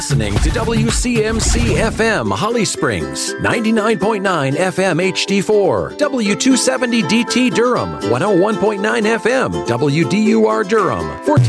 Listening to WCMC FM Holly Springs, 99.9 FM HD4, W270 DT Durham, 101.9 FM WDUR Durham, 14